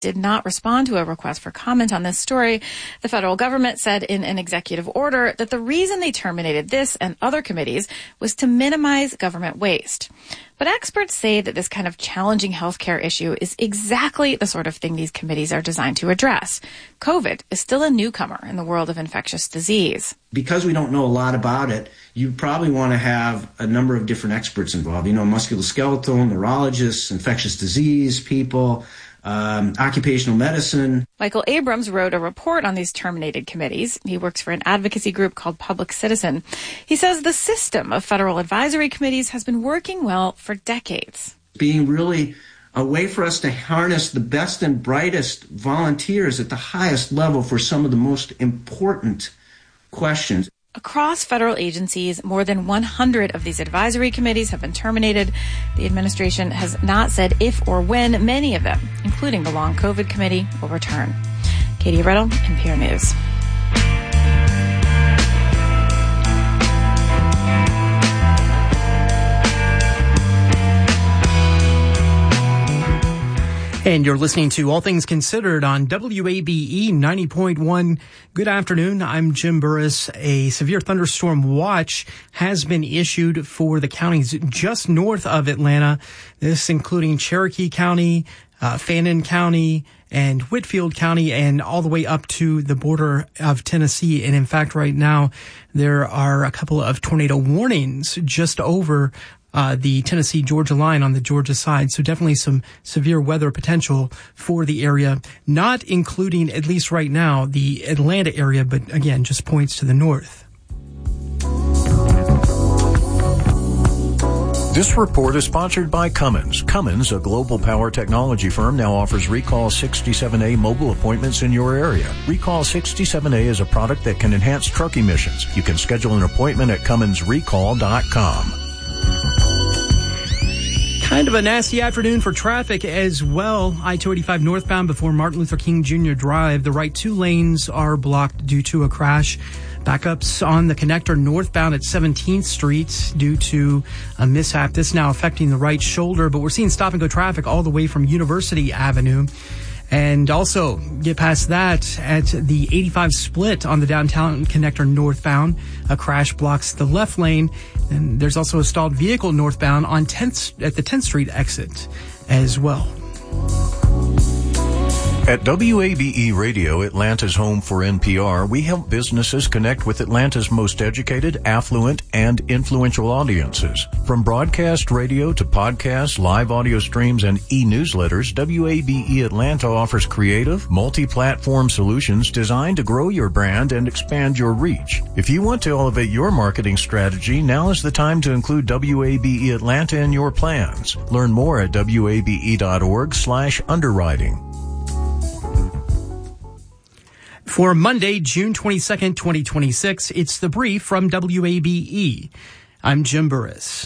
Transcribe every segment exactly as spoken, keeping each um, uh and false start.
did not respond to a request for comment on this story. The federal government said in an executive order that the reason they terminated this and other committees was to minimize government waste. But experts say that this kind of challenging healthcare issue is exactly the sort of thing these committees are designed to address. COVID is still a newcomer in the world of infectious disease. Because we don't know a lot about it, you probably want to have a number of different experts involved. You know, musculoskeletal, neurologists, infectious disease people, Um, occupational medicine. Michael Abrams wrote a report on these terminated committees. He works for an advocacy group called Public Citizen. He says the system of federal advisory committees has been working well for decades. Being really a way for us to harness the best and brightest volunteers at the highest level for some of the most important questions. Across federal agencies, more than one hundred of these advisory committees have been terminated. The administration has not said if or when many of them, including the long COVID committee, will return. Katie Riddle, N P R News. And you're listening to All Things Considered on W A B E ninety point one. Good afternoon. I'm Jim Burris. A severe thunderstorm watch has been issued for the counties just north of Atlanta. This including Cherokee County, uh, Fannin County, and Whitfield County, and all the way up to the border of Tennessee. And in fact, right now, there are a couple of tornado warnings just over Uh, the Tennessee-Georgia line on the Georgia side. So definitely some severe weather potential for the area, not including, at least right now, the Atlanta area, but again, just points to the north. This report is sponsored by Cummins. Cummins, a global power technology firm, now offers Recall sixty-seven A mobile appointments in your area. Recall sixty-seven A is a product that can enhance truck emissions. You can schedule an appointment at cummins recall dot com. Kind of a nasty afternoon for traffic as well. I two eighty-five northbound before Martin Luther King Junior Drive. The right two lanes are blocked due to a crash. Backups on the connector northbound at seventeenth Street due to a mishap. This now affecting the right shoulder, but we're seeing stop and go traffic all the way from University Avenue. And also get past that at the eighty-five split on the downtown connector northbound. A crash blocks the left lane. And there's also a stalled vehicle northbound on tenth at the tenth Street exit as well. At W A B E Radio, Atlanta's home for N P R, we help businesses connect with Atlanta's most educated, affluent, and influential audiences. From broadcast radio to podcasts, live audio streams, and e-newsletters, W A B E Atlanta offers creative, multi-platform solutions designed to grow your brand and expand your reach. If you want to elevate your marketing strategy, now is the time to include W A B E Atlanta in your plans. Learn more at W A B E dot org slash underwriting. For Monday, June twenty-second, twenty twenty-six, it's The Brief from W A B E. I'm Jim Burris.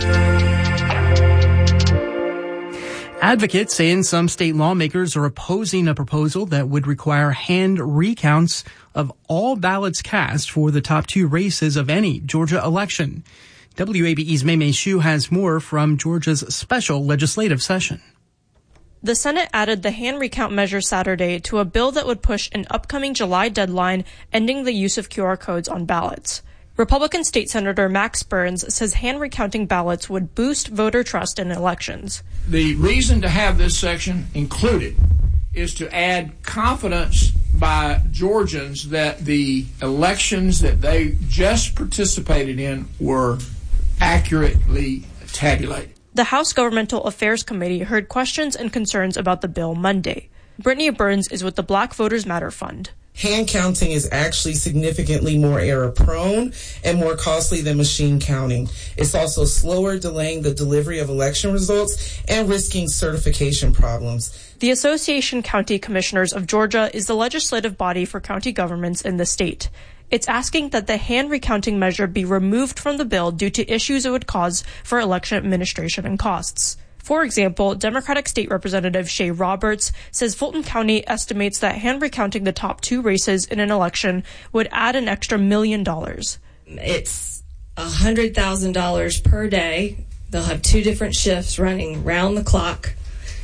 Advocates saying some state lawmakers are opposing a proposal that would require hand recounts of all ballots cast for the top two races of any Georgia election. W A B E's Maymay Hsu has more from Georgia's special legislative session. The Senate added the hand recount measure Saturday to a bill that would push an upcoming July deadline ending the use of Q R codes on ballots. Republican State Senator Max Burns says hand recounting ballots would boost voter trust in elections. The reason to have this section included is to add confidence by Georgians that the elections that they just participated in were accurately tabulated. The House Governmental Affairs Committee heard questions and concerns about the bill Monday. Brittany Burns is with the Black Voters Matter Fund. Hand counting is actually significantly more error-prone and more costly than machine counting. It's also slower, delaying the delivery of election results and risking certification problems. The Association County Commissioners of Georgia is the legislative body for county governments in the state. It's asking that the hand recounting measure be removed from the bill due to issues it would cause for election administration and costs. For example, Democratic State Representative Shay Roberts says Fulton County estimates that hand recounting the top two races in an election would add an extra million dollars. It's one hundred thousand dollars per day. They'll have two different shifts running round the clock.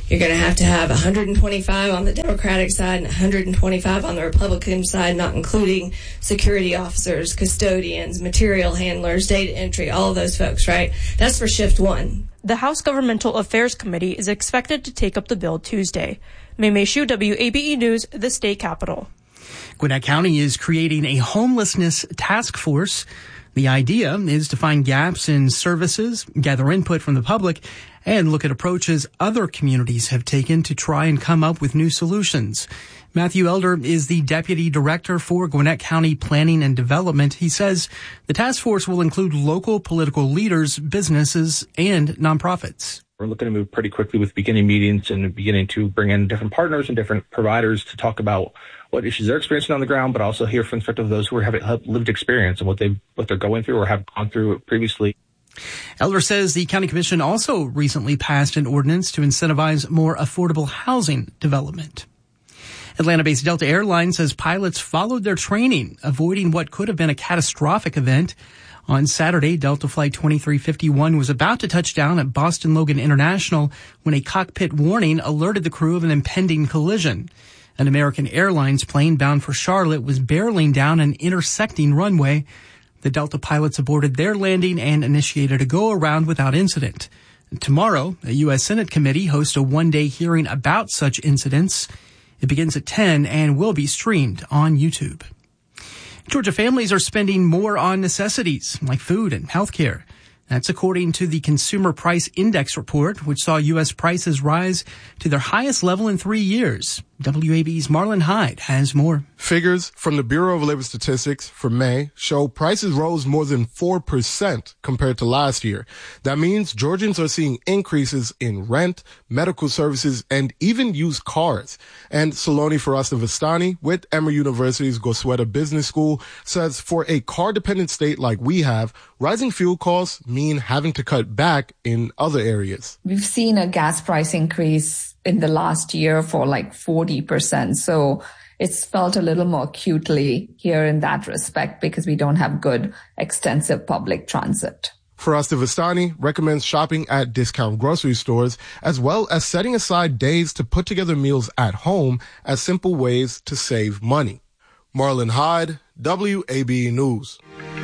You're going to have to have one hundred twenty-five on the Democratic side and one hundred twenty-five on the Republican side, not including security officers, custodians, material handlers, data entry, all of those folks, right? That's for shift one. The House Governmental Affairs Committee is expected to take up the bill Tuesday. Mei Mei Shu, W A B E News, the state capitol. Gwinnett County is creating a homelessness task force. The idea is to find gaps in services, gather input from the public, and look at approaches other communities have taken to try and come up with new solutions. Matthew Elder is the Deputy Director for Gwinnett County Planning and Development. He says the task force will include local political leaders, businesses, and nonprofits. We're looking to move pretty quickly with beginning meetings and beginning to bring in different partners and different providers to talk about what issues they're experiencing on the ground, but also hear from the perspective of those who have lived experience and what they what they're going through or have gone through previously. Elder says the County Commission also recently passed an ordinance to incentivize more affordable housing development. Atlanta-based Delta Airlines says pilots followed their training, avoiding what could have been a catastrophic event. On Saturday, Delta Flight twenty-three fifty-one was about to touch down at Boston Logan International when a cockpit warning alerted the crew of an impending collision. An American Airlines plane bound for Charlotte was barreling down an intersecting runway. The Delta pilots aborted their landing and initiated a go-around without incident. Tomorrow, a U S Senate committee hosts a one-day hearing about such incidents. It begins at ten and will be streamed on YouTube. Georgia families are spending more on necessities like food and health care. That's according to the Consumer Price Index report, which saw U S prices rise to their highest level in three years. W A B's Marlon Hyde has more. Figures from the Bureau of Labor Statistics for May show prices rose more than four percent compared to last year. That means Georgians are seeing increases in rent, medical services, and even used cars. And Saloni Farasta-Vastani with Emory University's Gosueta Business School says for a car-dependent state like we have, rising fuel costs mean having to cut back in other areas. We've seen a gas price increase in the last year for like forty percent. So it's felt a little more acutely here in that respect because we don't have good, extensive public transit. Farasta-Vastani recommends shopping at discount grocery stores as well as setting aside days to put together meals at home as simple ways to save money. Marlon Hyde, W A B E News.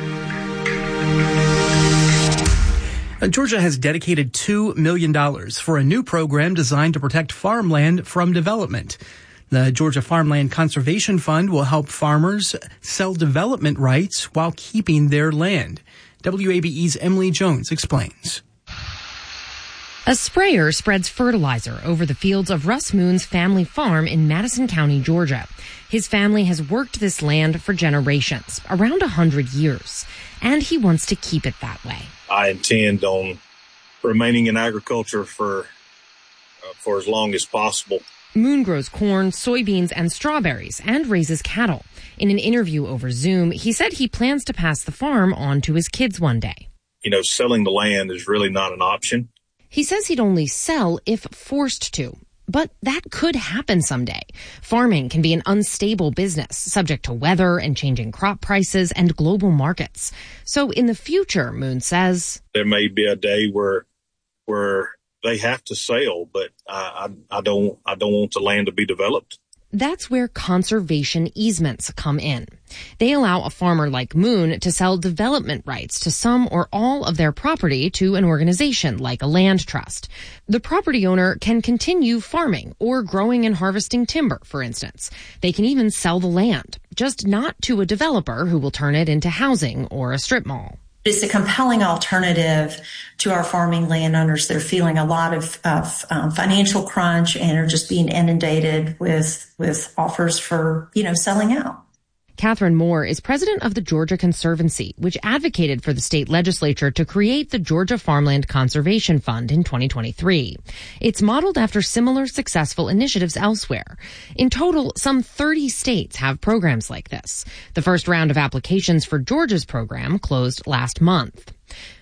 Georgia has dedicated two million dollars for a new program designed to protect farmland from development. The Georgia Farmland Conservation Fund will help farmers sell development rights while keeping their land. W A B E's Emily Jones explains. A sprayer spreads fertilizer over the fields of Russ Moon's family farm in Madison County, Georgia. His family has worked this land for generations, around a hundred years, and he wants to keep it that way. I intend on remaining in agriculture for uh, for as long as possible. Moon grows corn, soybeans, and strawberries and raises cattle. In an interview over Zoom, he said he plans to pass the farm on to his kids one day. You know, selling the land is really not an option. He says he'd only sell if forced to. But that could happen someday. Farming can be an unstable business, subject to weather and changing crop prices and global markets. So in the future, Moon says, there may be a day where where they have to sell, but I, I, I don't I don't want the land to be developed. That's where conservation easements come in. They allow a farmer like Moon to sell development rights to some or all of their property to an organization like a land trust. The property owner can continue farming or growing and harvesting timber, for instance. They can even sell the land, just not to a developer who will turn it into housing or a strip mall. It's a compelling alternative to our farming landowners that are feeling a lot of, of um, financial crunch and are just being inundated with with offers for, you know, selling out. Catherine Moore is president of the Georgia Conservancy, which advocated for the state legislature to create the Georgia Farmland Conservation Fund in twenty twenty-three. It's modeled after similar successful initiatives elsewhere. In total, some thirty states have programs like this. The first round of applications for Georgia's program closed last month.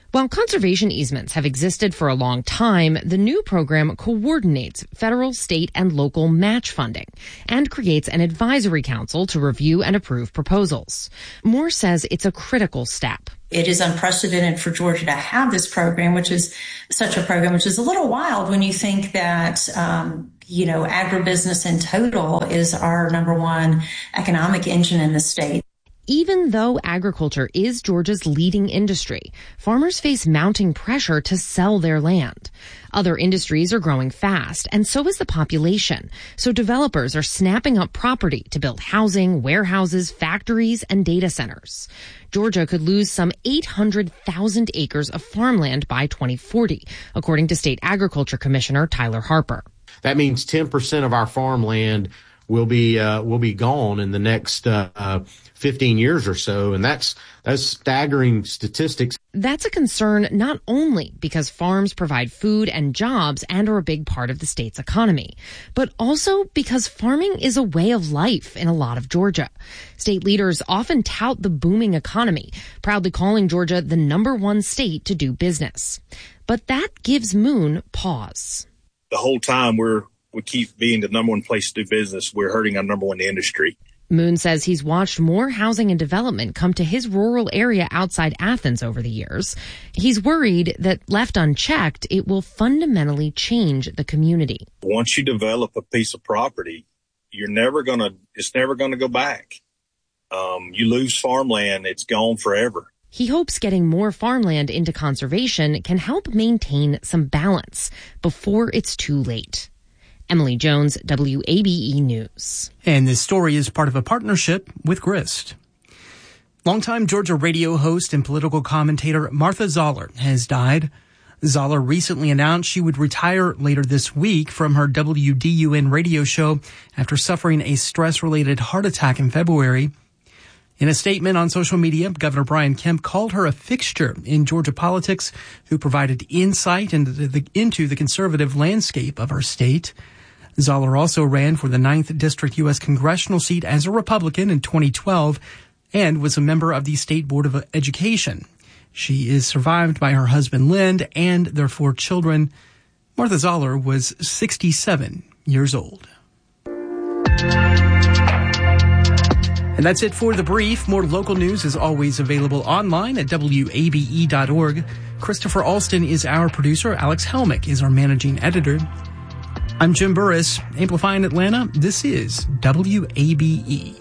While conservation easements have existed for a long time, the new program coordinates federal, state, and local match funding and creates an advisory council to review and approve proposals. Moore says it's a critical step. It is unprecedented for Georgia to have this program, which is such a program, which is a little wild when you think that, um, you know, agribusiness in total is our number one economic engine in the state. Even though agriculture is Georgia's leading industry, farmers face mounting pressure to sell their land. Other industries are growing fast, and so is the population. So developers are snapping up property to build housing, warehouses, factories, and data centers. Georgia could lose some eight hundred thousand acres of farmland by twenty forty, according to State Agriculture Commissioner Tyler Harper. That means ten percent of our farmland will be uh, will be gone in the next uh, uh, fifteen years or so, and that's that's staggering statistics. That's a concern not only because farms provide food and jobs and are a big part of the state's economy, but also because farming is a way of life in a lot of Georgia. State leaders often tout the booming economy, proudly calling Georgia the number one state to do business. But that gives Moon pause. The whole time we're we keep being the number one place to do business, we're hurting our number one industry. Moon says he's watched more housing and development come to his rural area outside Athens over the years. He's worried that left unchecked, it will fundamentally change the community. Once you develop a piece of property, you're never going to, it's never going to go back. Um, you lose farmland, it's gone forever. He hopes getting more farmland into conservation can help maintain some balance before it's too late. Emily Jones, W A B E News. And this story is part of a partnership with Grist. Longtime Georgia radio host and political commentator Martha Zoller has died. Zoller recently announced she would retire later this week from her W D U N radio show after suffering a stress-related heart attack in February. In a statement on social media, Governor Brian Kemp called her a fixture in Georgia politics who provided insight into the, into the conservative landscape of our state. Zoller also ran for the ninth District U S congressional seat as a Republican in twenty twelve and was a member of the State Board of Education. She is survived by her husband, Lynn, and their four children. Martha Zoller was sixty-seven years old. And that's it for The Brief. More local news is always available online at W A B E dot org. Christopher Alston is our producer. Alex Helmick is our managing editor. I'm Jim Burris, amplifying Atlanta. This is W A B E.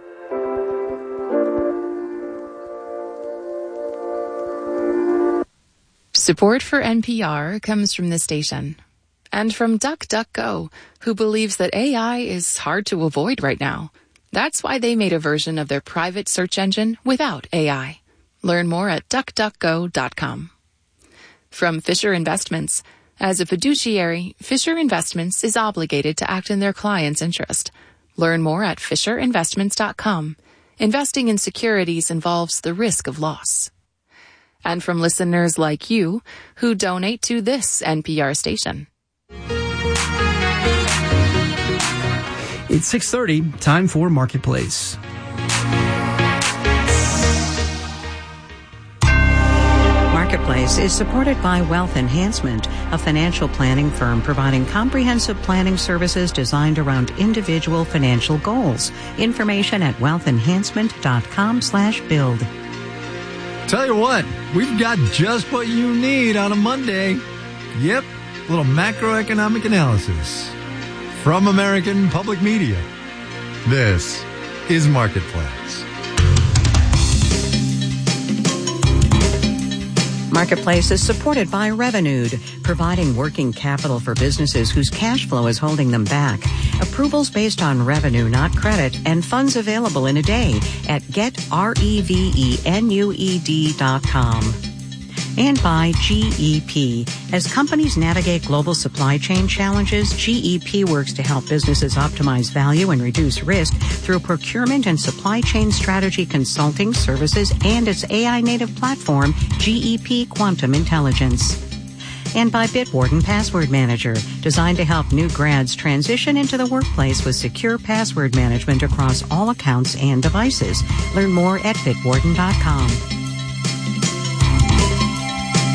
Support for N P R comes from the station and from DuckDuckGo, who believes that A I is hard to avoid right now. That's why they made a version of their private search engine without A I. Learn more at duck duck go dot com. From Fisher Investments. As a fiduciary, Fisher Investments is obligated to act in their client's interest. Learn more at fisher investments dot com. Investing in securities involves the risk of loss. And from listeners like you who donate to this N P R station. It's six thirty, time for Marketplace. Marketplace is supported by Wealth Enhancement, a financial planning firm providing comprehensive planning services designed around individual financial goals. Information at wealth enhancement dot com slash build. Tell you what, we've got just what you need on a Monday. Yep, a little macroeconomic analysis from American Public Media. This is Marketplace. Marketplace is supported by Revenued, providing working capital for businesses whose cash flow is holding them back. Approvals based on revenue, not credit, and funds available in a day at get revenued dot com. And by G E P. As companies navigate global supply chain challenges, G E P works to help businesses optimize value and reduce risk through procurement and supply chain strategy consulting services and its A I-native platform, G E P Quantum Intelligence. And by Bitwarden Password Manager, designed to help new grads transition into the workplace with secure password management across all accounts and devices. Learn more at bitwarden dot com.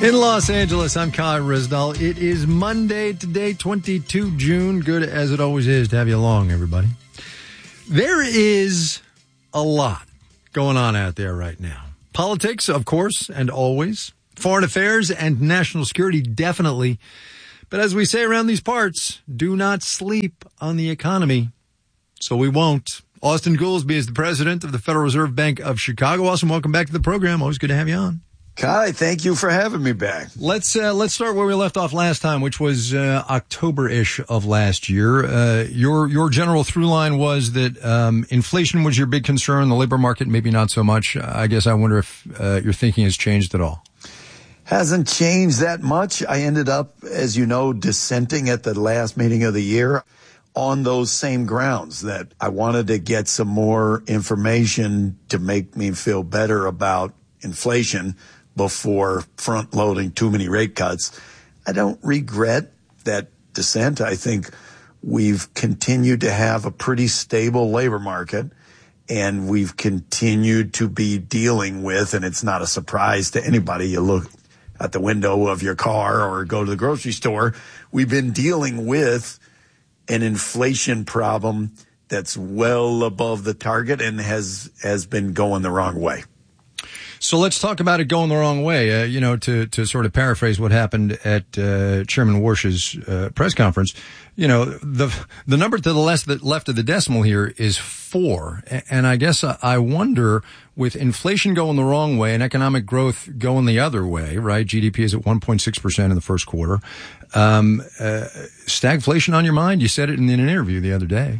In Los Angeles, I'm Kai Risdall. It is Monday today, twenty-second of June. Good as it always is to have you along, everybody. There is a lot going on out there right now. Politics, of course, and always. Foreign affairs and national security, definitely. But as we say around these parts, do not sleep on the economy. So we won't. Austan Goolsbee is the president of the Federal Reserve Bank of Chicago. Austan, welcome back to the program. Always good to have you on. Kai, thank you for having me back. Let's uh, let's start where we left off last time, which was uh, October-ish of last year. Uh, your your general through line was that um, inflation was your big concern, the labor market maybe not so much. I guess I wonder if uh, your thinking has changed at all. Hasn't changed that much. I ended up, as you know, dissenting at the last meeting of the year on those same grounds, that I wanted to get some more information to make me feel better about inflation before front-loading too many rate cuts. I don't regret that dissent. I think we've continued to have a pretty stable labor market, and we've continued to be dealing with, and it's not a surprise to anybody, you look at the window of your car or go to the grocery store, we've been dealing with an inflation problem that's well above the target and has has been going the wrong way. So let's talk about it going the wrong way. Uh, you know, to, to sort of paraphrase what happened at uh, Chairman Warsh's uh, press conference, you know, the the number to the left, the left of the decimal here is four. And I guess I wonder, with inflation going the wrong way and economic growth going the other way, right? G D P is at one point six percent in the first quarter. Um, uh, stagflation on your mind? You said it in an interview the other day.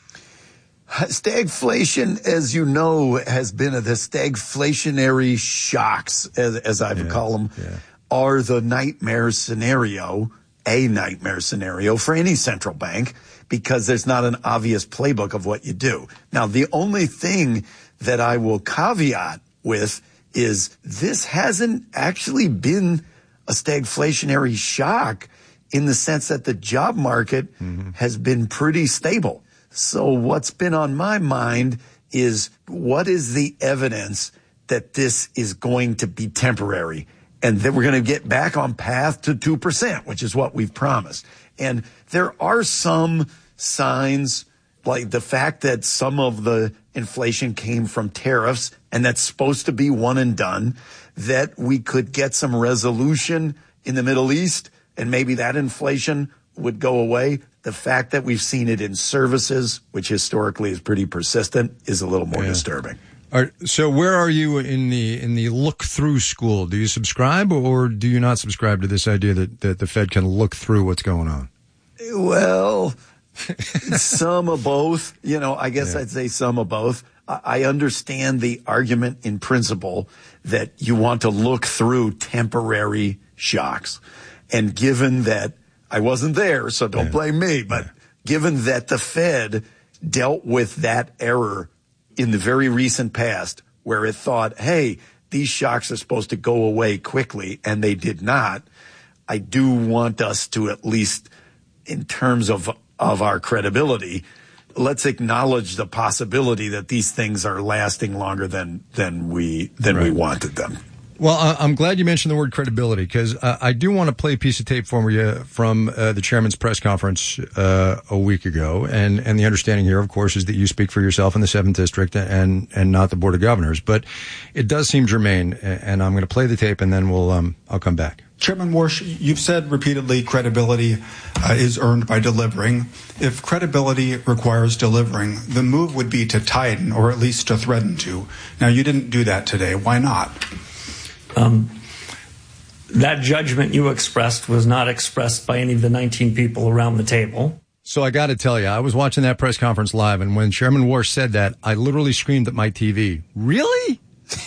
Stagflation, as you know, has been a, the stagflationary shocks, as, as I would yeah, call them, yeah. are the nightmare scenario, a nightmare scenario for any central bank, because there's not an obvious playbook of what you do. Now, the only thing that I will caveat with is this hasn't actually been a stagflationary shock in the sense that the job market mm-hmm. has been pretty stable. So what's been on my mind is, what is the evidence that this is going to be temporary and that we're going to get back on path to two percent, which is what we've promised. And there are some signs, like the fact that some of the inflation came from tariffs and that's supposed to be one and done, that we could get some resolution in the Middle East and maybe that inflation would go away. The fact that we've seen it in services, which historically is pretty persistent, is a little more yeah. disturbing. All right, so where are you in the in the look through school? Do you subscribe or do you not subscribe to this idea that, that the Fed can look through what's going on? Well, some of both. You know, I guess yeah. I'd say some of both. I understand the argument in principle that you want to look through temporary shocks. And given that I wasn't there, so don't yeah. blame me. But yeah. given that the Fed dealt with that error in the very recent past, where it thought, hey, these shocks are supposed to go away quickly, and they did not, I do want us to, at least in terms of, of our credibility, let's acknowledge the possibility that these things are lasting longer than, than we, than right. we wanted them. Well, uh, I'm glad you mentioned the word credibility, because uh, I do want to play a piece of tape for you from uh, the chairman's press conference uh, a week ago. And, and the understanding here, of course, is that you speak for yourself in the seventh District and, and not the Board of Governors. But it does seem germane, and I'm going to play the tape, and then we'll um, I'll come back. Chairman Warsh, you've said repeatedly credibility uh, is earned by delivering. If credibility requires delivering, the move would be to tighten, or at least to threaten to. Now, you didn't do that today. Why not? Um, that judgment you expressed was not expressed by any of the nineteen people around the table. So I got to tell you, I was watching that press conference live, and when Chairman Warsh said that, I literally screamed at my T V. Really?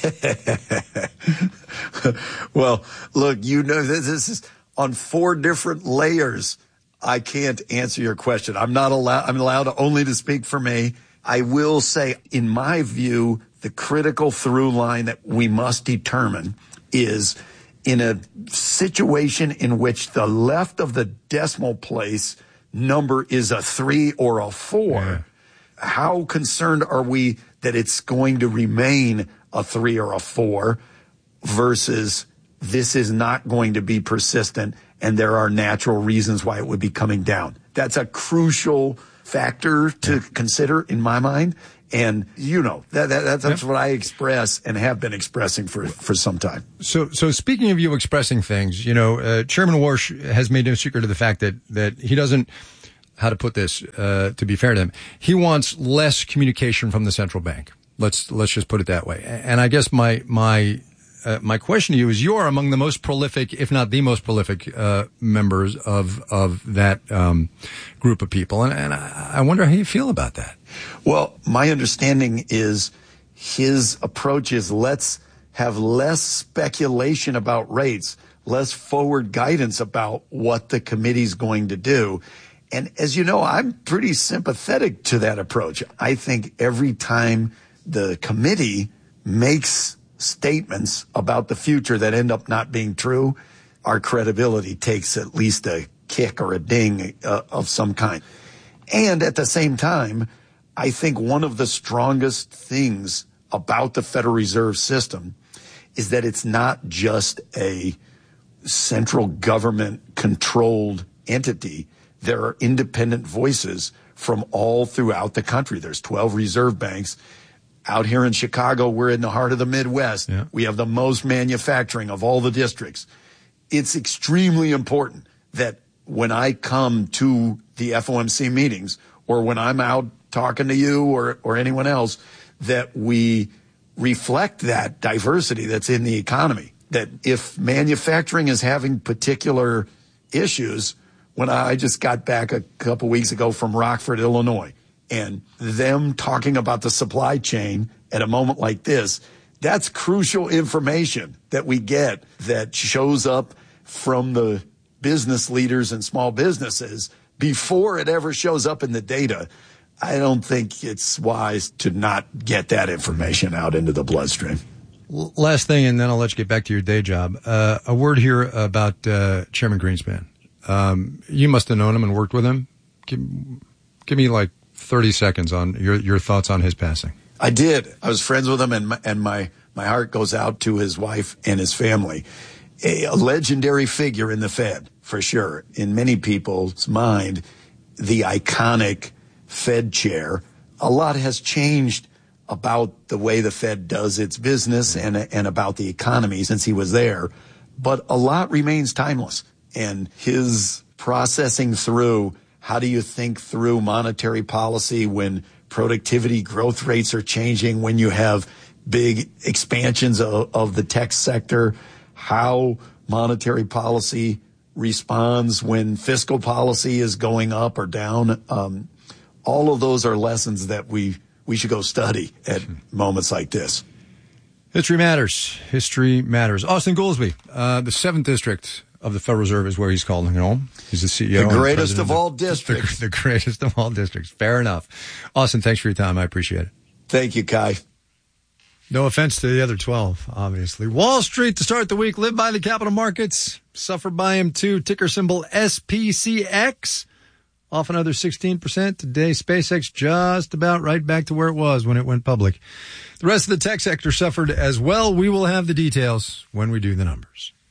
Well, look, you know, this is on four different layers. I can't answer your question. I'm not allowed, I'm allowed only to speak for me. I will say, in my view, the critical through line that we must determine is, in a situation in which the left of the decimal place number is a three or a four, yeah. how concerned are we that it's going to remain a three or a four versus this is not going to be persistent and there are natural reasons why it would be coming down. That's a crucial factor to consider in my mind. And, you know, that, that, that's yep. what I express and have been expressing for, for some time. So, so speaking of you expressing things, you know, uh, Chairman Warsh has made no secret of the fact that, that he doesn't, how to put this, uh, to be fair to him, he wants less communication from the central bank. Let's, let's just put it that way. And I guess my, my, Uh, my question to you is, you are among the most prolific, if not the most prolific, uh, members of, of that, um, group of people. And, and I, I wonder how you feel about that. Well, my understanding is his approach is let's have less speculation about rates, less forward guidance about what the committee's going to do. And as you know, I'm pretty sympathetic to that approach. I think every time the committee makes statements about the future that end up not being true, our credibility takes at least a kick or a ding uh, of some kind. And at the same time, I think one of the strongest things about the Federal Reserve System is that it's not just a central government controlled entity. There are independent voices from all throughout the country. There's twelve reserve banks. Out here in Chicago, we're in the heart of the Midwest. Yeah. We have the most manufacturing of all the districts. It's extremely important that when I come to the F O M C meetings or when I'm out talking to you or, or anyone else, that we reflect that diversity that's in the economy. That if manufacturing is having particular issues, when I just got back a couple weeks ago from Rockford, Illinois, and them talking about the supply chain at a moment like this, that's crucial information that we get that shows up from the business leaders and small businesses before it ever shows up in the data. I don't think it's wise to not get that information out into the bloodstream. Last thing, and then I'll let you get back to your day job. Uh, a word here about uh, Chairman Greenspan. Um, you must have known him and worked with him. Give, give me like thirty seconds on your, your thoughts on his passing. I did. I was friends with him, and my, and my, my heart goes out to his wife and his family. A, a legendary figure in the Fed, for sure. In many people's mind, the iconic Fed chair. A lot has changed about the way the Fed does its business and, and about the economy since he was there. But a lot remains timeless. And his processing through, how do you think through monetary policy when productivity growth rates are changing, when you have big expansions of, of the tech sector, how monetary policy responds when fiscal policy is going up or down. Um, all of those are lessons that we, we should go study at moments like this. History matters. History matters. Austan Goolsbee, uh, the seventh district of the Federal Reserve is where he's calling home. He's the C E O. The greatest of all districts. The, the greatest of all districts. Fair enough. Austan, thanks for your time. I appreciate it. Thank you, Kai. No offense to the other twelve, obviously. Wall Street to start the week. Live by the capital markets. Suffer by them too. Ticker symbol S P C X. Off another sixteen percent. Today, SpaceX just about right back to where it was when it went public. The rest of the tech sector suffered as well. We will have the details when we do the numbers.